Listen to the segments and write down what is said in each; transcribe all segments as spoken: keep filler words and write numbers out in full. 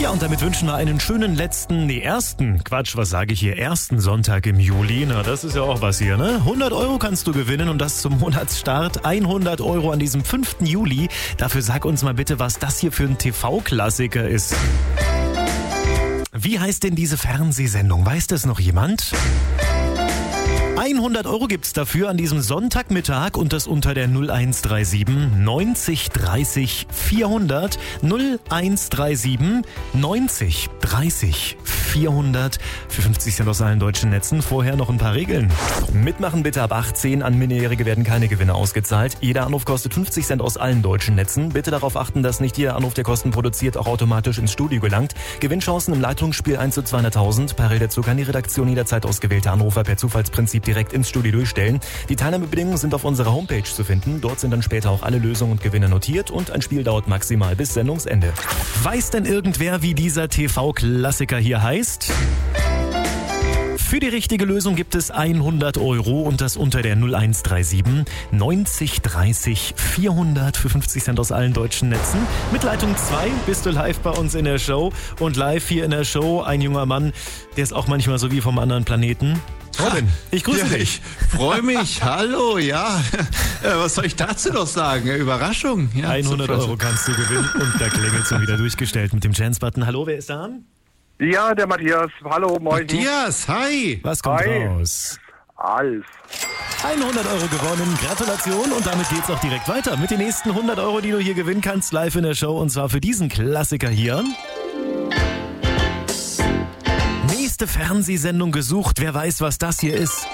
Ja, und damit wünschen wir einen schönen letzten, nee, ersten, Quatsch, was sage ich hier, ersten Sonntag im Juli. Na, das ist ja auch was hier, ne? hundert Euro kannst du gewinnen und das zum Monatsstart. hundert Euro an diesem fünften Juli. Dafür sag uns mal bitte, was das hier für ein T V-Klassiker ist. Wie heißt denn diese Fernsehsendung? Weiß das noch jemand? hundert Euro gibt's dafür an diesem Sonntagmittag und das unter der null eins drei sieben neunzig dreißig vierhundert null eins drei sieben neunzig dreißig vierhundert für fünfzig Cent aus allen deutschen Netzen. Vorher noch ein paar Regeln. Mitmachen bitte ab achtzehn. An Minderjährige werden keine Gewinne ausgezahlt. Jeder Anruf kostet fünfzig Cent aus allen deutschen Netzen. Bitte darauf achten, dass nicht jeder Anruf, der Kosten produziert, auch automatisch ins Studio gelangt. Gewinnchancen im Leitungsspiel eins zu zweihunderttausend. Parallel dazu kann die Redaktion jederzeit ausgewählte Anrufer per Zufallsprinzip direkt ins Studio durchstellen. Die Teilnahmebedingungen sind auf unserer Homepage zu finden. Dort sind dann später auch alle Lösungen und Gewinne notiert und ein Spiel dauert maximal bis Sendungsende. Weiß denn irgendwer, wie dieser T V-Klassiker hier heißt? Für die richtige Lösung gibt es hundert Euro und das unter der null eins drei sieben neunzig dreißig vierhundert für fünfzig Cent aus allen deutschen Netzen. Mit Leitung zwei bist du live bei uns in der Show und live hier in der Show ein junger Mann, der ist auch manchmal so wie vom anderen Planeten. Robin, ich grüße ja, dich. Ich freue mich. Hallo, ja. Was soll ich dazu noch sagen? Überraschung. Ja, hundert Euro kannst du gewinnen und da klingelt schon wieder durchgestellt mit dem Chance-Button. Hallo, wer ist da? Ja, der Matthias. Hallo, moin. Matthias, hi. Was kommt Hi. raus? Alf. hundert Euro gewonnen, Gratulation und damit geht's auch direkt weiter mit den nächsten hundert Euro, die du hier gewinnen kannst, live in der Show und zwar für diesen Klassiker hier. Nächste Fernsehsendung gesucht, wer weiß, was das hier ist.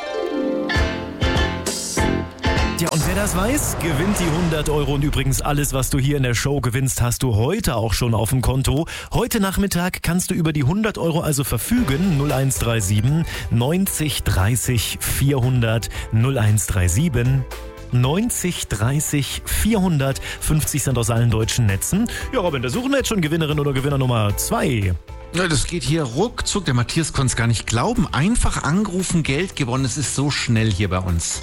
Ja, und wer das weiß, gewinnt die hundert Euro und übrigens alles, was du hier in der Show gewinnst, hast du heute auch schon auf dem Konto. Heute Nachmittag kannst du über die hundert Euro also verfügen. null eins drei sieben neunzig dreißig vierhundert null eins drei sieben neunzig dreißig vierhundert fünfzig Cent aus allen deutschen Netzen. Ja, Robin, da suchen wir jetzt schon Gewinnerin oder Gewinner Nummer zwei. Ja, das geht hier ruckzuck. Der Matthias konnte es gar nicht glauben. Einfach angerufen, Geld gewonnen. Es ist so schnell hier bei uns.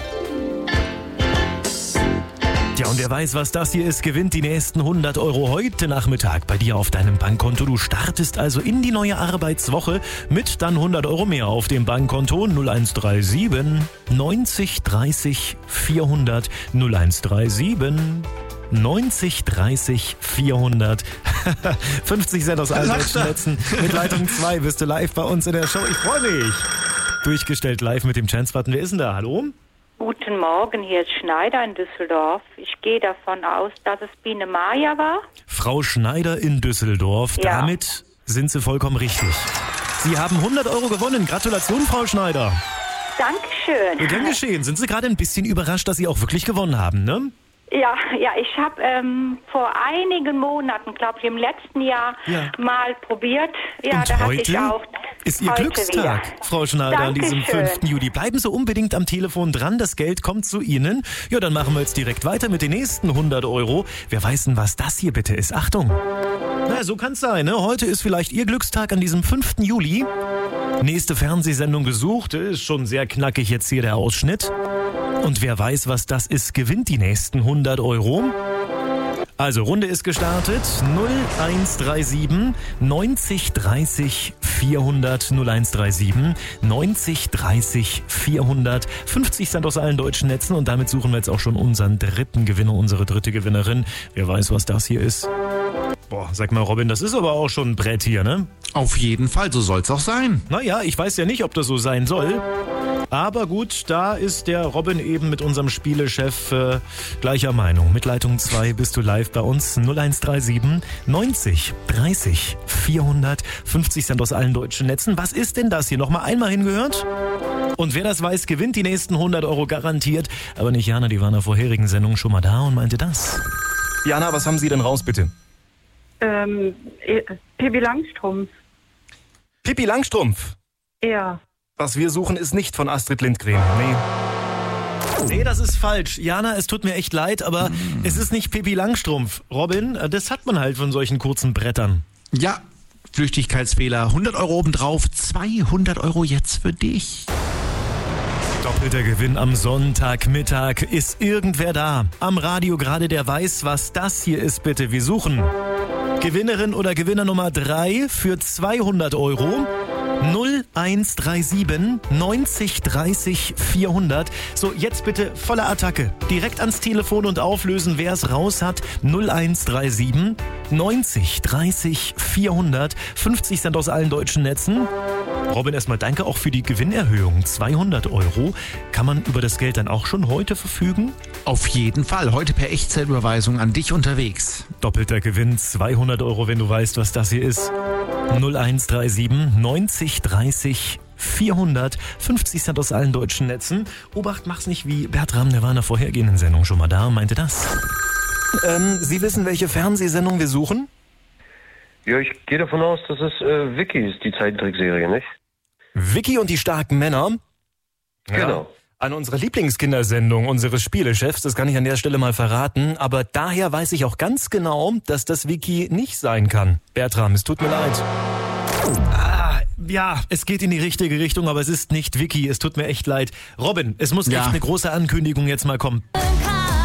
Ja, und wer weiß, was das hier ist, gewinnt die nächsten hundert Euro heute Nachmittag bei dir auf deinem Bankkonto. Du startest also in die neue Arbeitswoche mit dann hundert Euro mehr auf dem Bankkonto. null eins drei sieben neunzig dreißig vierhundert null eins drei sieben neunzig dreißig vierhundert fünfzig Cent aus allen deutschen Netzen. Mit Leitung zwei bist du live bei uns in der Show. Ich freue mich. Durchgestellt live mit dem Chance-Button. Wer ist denn da? Hallo? Guten Morgen, hier ist Schneider in Düsseldorf. Ich gehe davon aus, dass es Biene Maya war. Frau Schneider in Düsseldorf. Ja. Damit sind Sie vollkommen richtig. Sie haben hundert Euro gewonnen. Gratulation, Frau Schneider. Dankeschön. Gern geschehen. Sind Sie gerade ein bisschen überrascht, dass Sie auch wirklich gewonnen haben, ne? Ja, ja, ich habe ähm, vor einigen Monaten, glaube ich, im letzten Jahr Ja. mal probiert. Ja, Und da heute hatte ich auch ist Ihr heute Glückstag, wieder. Frau Schneider, an diesem Dankeschön. fünften Juli. Bleiben Sie unbedingt am Telefon dran, das Geld kommt zu Ihnen. Ja, dann machen wir jetzt direkt weiter mit den nächsten hundert Euro. Wer weiß denn, was das hier bitte ist? Achtung! Na, so kann's sein, ne? Heute ist vielleicht Ihr Glückstag an diesem fünften Juli. Nächste Fernsehsendung gesucht, ist schon sehr knackig jetzt hier der Ausschnitt. Und wer weiß, was das ist, gewinnt die nächsten hundert Euro. Also, Runde ist gestartet. null eins drei sieben neunzig dreißig vierhundert null eins drei sieben neunzig dreißig vierhundert fünfzig Cent aus allen deutschen Netzen und damit suchen wir jetzt auch schon unseren dritten Gewinner, unsere dritte Gewinnerin. Wer weiß, was das hier ist. Boah, sag mal, Robin, das ist aber auch schon ein Brett hier, ne? Auf jeden Fall, so soll's auch sein. Naja, ich weiß ja nicht, ob das so sein soll. Aber gut, da ist der Robin eben mit unserem Spielechef äh, gleicher Meinung. Mit Leitung zwei bist du live bei uns. null eins drei sieben neunzig dreißig vierhundert fünfzig Cent aus allen deutschen Netzen. Was ist denn das hier? Nochmal einmal hingehört? Und wer das weiß, gewinnt die nächsten hundert Euro garantiert. Aber nicht Jana, die war in der vorherigen Sendung schon mal da und meinte das. Jana, was haben Sie denn raus, bitte? Ähm, äh, Pippi Langstrumpf. Pippi Langstrumpf. Ja. Was wir suchen, ist nicht von Astrid Lindgren. Nee. Nee, das ist falsch. Jana, es tut mir echt leid, aber mm. es ist nicht Pippi Langstrumpf. Robin, das hat man halt von solchen kurzen Brettern. Ja, Flüchtigkeitsfehler. hundert Euro obendrauf, zweihundert Euro jetzt für dich. Doppelter Gewinn am Sonntagmittag. Ist irgendwer da? Am Radio gerade, der weiß, was das hier ist, bitte. Wir suchen Gewinnerin oder Gewinner Nummer drei für zweihundert Euro. null eins drei sieben neunzig dreißig vierhundert. So, jetzt bitte volle Attacke. Direkt ans Telefon und auflösen, wer es raus hat. null eins drei sieben neunzig dreißig vierhundert. fünfzig Cent aus allen deutschen Netzen. Robin, erstmal danke auch für die Gewinnerhöhung. zweihundert Euro. Kann man über das Geld dann auch schon heute verfügen? Auf jeden Fall. Heute per Echtzeitüberweisung an dich unterwegs. Doppelter Gewinn, zweihundert Euro, wenn du weißt, was das hier ist. null eins drei sieben neunzig dreißig vierhundert. fünfzig Cent aus allen deutschen Netzen. Obacht, mach's nicht wie Bertram, der war in der vorhergehenden Sendung schon mal da und meinte das. Ähm, Sie wissen, welche Fernsehsendung wir suchen? Ja, ich gehe davon aus, dass es äh, Vicky ist, die Zeichentrickserie, nicht? Vicky und die starken Männer. Genau. An unserer Lieblingskindersendung unseres Spielechefs, das kann ich an der Stelle mal verraten, aber daher weiß ich auch ganz genau, dass das Vicky nicht sein kann. Bertram, es tut mir leid. Ah, ja, es geht in die richtige Richtung, aber es ist nicht Vicky, es tut mir echt leid. Robin, es muss Ja. echt eine große Ankündigung jetzt mal kommen.